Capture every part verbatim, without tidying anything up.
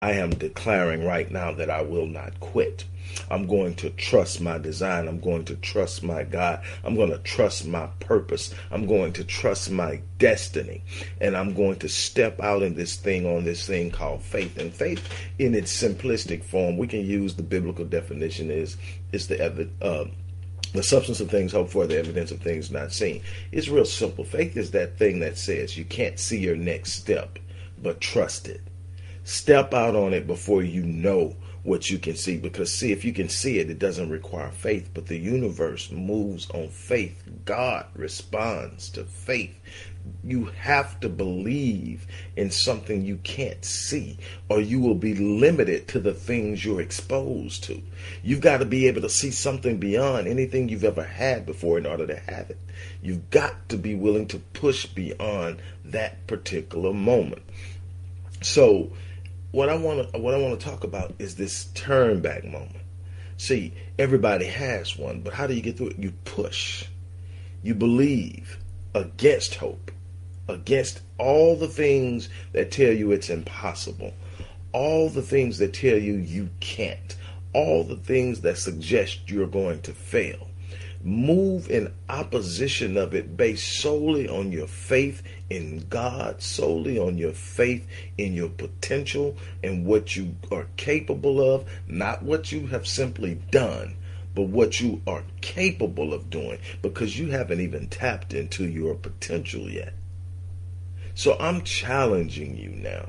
I am declaring right now that I will not quit. I'm going to trust my design. I'm going to trust my God. I'm going to trust my purpose. I'm going to trust my destiny. And I'm going to step out in this thing on this thing called faith. And faith in its simplistic form, we can use the biblical definition is, is the uh, the substance of things hoped for, the evidence of things not seen. It's real simple. Faith is that thing that says you can't see your next step, but trust it. Step out on it before you know what you can see. Because, see, if you can see it, it doesn't require faith. But the universe moves on faith. God responds to faith. You have to believe in something you can't see, or you will be limited to the things you're exposed to. You've got to be able to see something beyond anything you've ever had before in order to have it. You've got to be willing to push beyond that particular moment. So, What I want to what I want to talk about is this turn back moment. See, everybody has one, but how do you get through it? You push. You believe against hope, against all the things that tell you it's impossible, all the things that tell you you can't, all the things that suggest you're going to fail. Move in opposition of it based solely on your faith in God, solely on your faith in your potential and what you are capable of, not what you have simply done, but what you are capable of doing, because you haven't even tapped into your potential yet. So I'm challenging you now.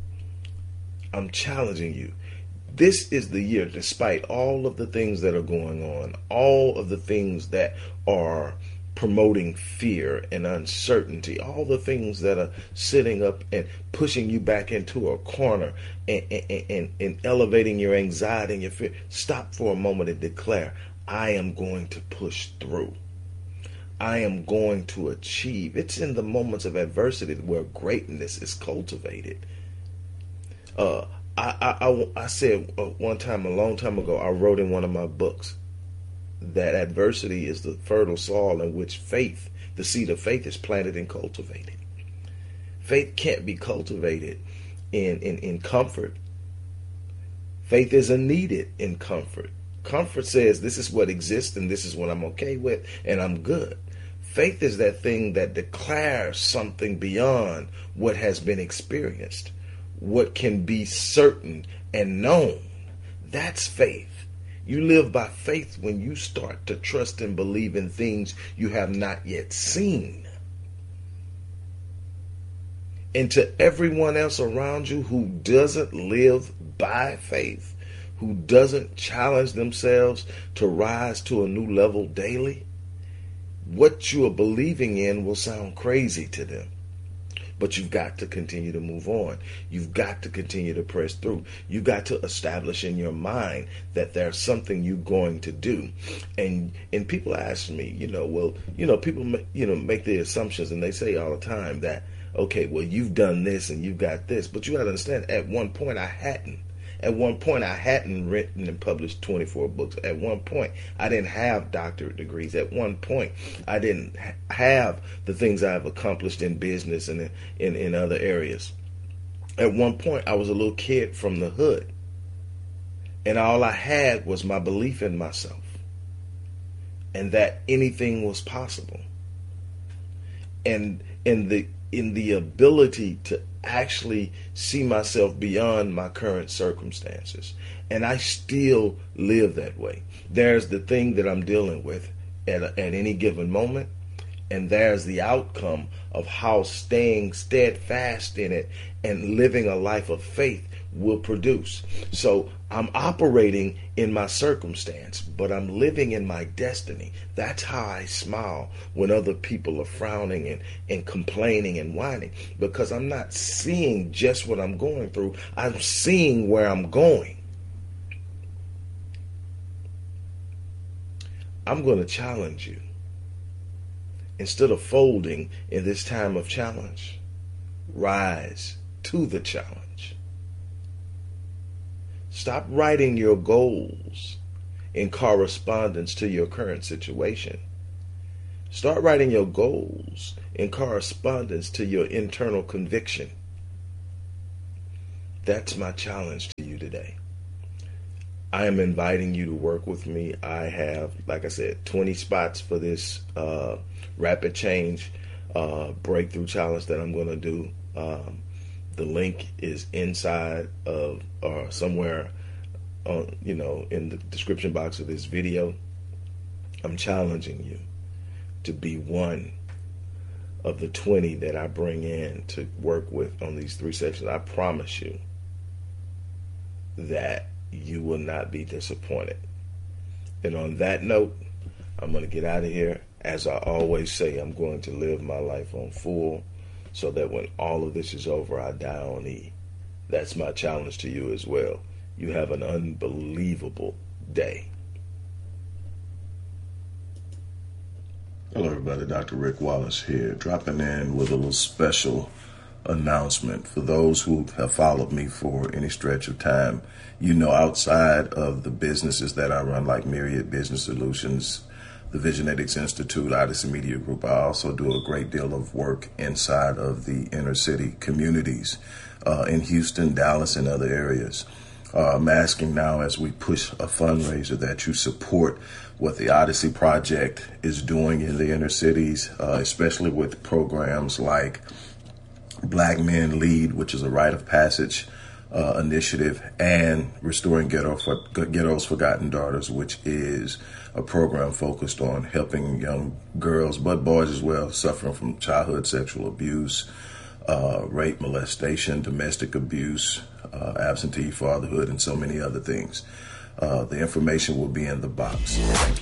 I'm challenging you. This is the year, despite all of the things that are going on, all of the things that are promoting fear and uncertainty, all the things that are sitting up and pushing you back into a corner and, and, and, and elevating your anxiety and your fear. Stop for a moment and declare, I am going to push through. I am going to achieve. It's in the moments of adversity where greatness is cultivated. Uh, I, I, I, I said one time, a long time ago, I wrote in one of my books that adversity is the fertile soil in which faith, the seed of faith, is planted and cultivated. Faith can't be cultivated in, in, in comfort. Faith isn't needed in comfort. Comfort says this is what exists and this is what I'm okay with and I'm good. Faith is that thing that declares something beyond what has been experienced, what can be certain and known. That's faith. You live by faith when you start to trust and believe in things you have not yet seen. And to everyone else around you who doesn't live by faith, who doesn't challenge themselves to rise to a new level daily, what you are believing in will sound crazy to them. But you've got to continue to move on. You've got to continue to press through. You've got to establish in your mind that there's something you're going to do. And and people ask me, you know, well, you know, people, you know, make the assumptions and they say all the time that, okay, well, you've done this and you've got this. But you got to understand, at one point I hadn't. At one point, I hadn't written and published twenty-four books. At one point, I didn't have doctorate degrees. At one point, I didn't ha- have the things I've accomplished in business and in, in, in other areas. At one point, I was a little kid from the hood. And all I had was my belief in myself. And that anything was possible. And in the in the ability to actually see myself beyond my current circumstances. And I still live that way. There's the thing that I'm dealing with at, a, at any given moment. And there's the outcome of how staying steadfast in it and living a life of faith will produce. So I'm operating in my circumstance, but I'm living in my destiny. That's how I smile when other people are frowning and, and complaining and whining, because I'm not seeing just what I'm going through. I'm seeing where I'm going. I'm going to challenge you. Instead of folding in this time of challenge, rise to the challenge. Stop writing your goals in correspondence to your current situation. Start writing your goals in correspondence to your internal conviction. That's my challenge to you today. I am inviting you to work with me. I have, like I said, twenty spots for this uh, rapid change uh, breakthrough challenge that I'm going to do. Um, the link is inside of or somewhere, on, you know, in the description box of this video. I'm challenging you to be one of the twenty that I bring in to work with on these three sections. I promise you that you will not be disappointed. And on that note, I'm going to get out of here. As I always say, I'm going to live my life on full so that when all of this is over, I die on E. That's my challenge to you as well. You have an unbelievable day. Hello everybody, Doctor Rick Wallace here, dropping in with a little special announcement. For those who have followed me for any stretch of time, you know, outside of the businesses that I run, like Myriad Business Solutions, the Visionetics Institute, Odyssey Media Group, I also do a great deal of work inside of the inner city communities uh, in Houston, Dallas, and other areas. Uh, I'm asking now, as we push a fundraiser, that you support what the Odyssey Project is doing in the inner cities, uh, especially with programs like Black Men Lead, which is a rite of passage uh, initiative, and Restoring Ghetto for, Ghetto's Forgotten Daughters, which is a program focused on helping young girls, but boys as well, suffering from childhood sexual abuse, uh, rape, molestation, domestic abuse, uh, absentee fatherhood, and so many other things. Uh, the information will be in the box. Thank you.